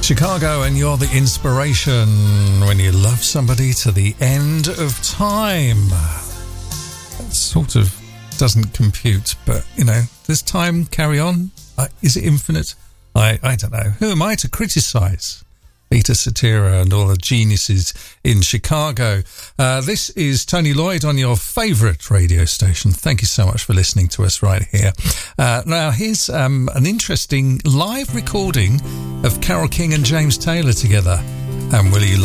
Chicago, and you're the inspiration when you love somebody to the end of time. That sort of doesn't compute, but, you know, does time carry on? Is it infinite? I don't know. Who am I to criticise Peter Cetera and all the geniuses in Chicago? This is Tony Lloyd on your favourite radio station. Thank you so much for listening to us right here. Now, here's an interesting live recording of Carole King and James Taylor together. And will you